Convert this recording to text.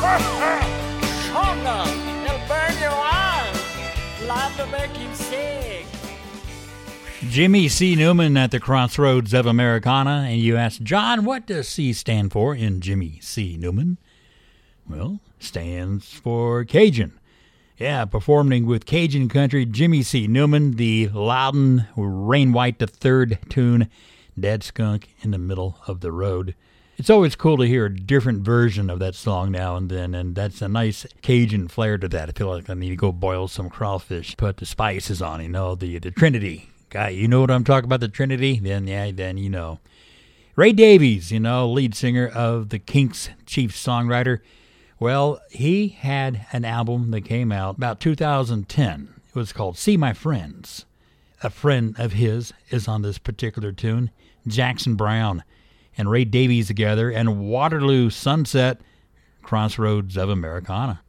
Shonda, it'll burn your eyes. Life to make you sick. Jimmy C. Newman at the Crossroads of Americana. And you ask, John, what does C stand for in Jimmy C. Newman? Well, stands for Cajun. Yeah, performing with Cajun Country, Jimmy C. Newman, the Loudon Rain White III tune, Dead Skunk in the Middle of the Road. It's always cool to hear a different version of that song now and then, and that's a nice Cajun flair to that. I feel like I need to go boil some crawfish, put the spices on, the Trinity. Guy, you know what I'm talking about, the Trinity? Then you know. Ray Davies, lead singer of the Kinks, chief songwriter. Well, he had an album that came out about 2010. It was called See My Friends. A friend of his is on this particular tune, Jackson Browne, and Ray Davies together, and Waterloo Sunset, Crossroads of Americana.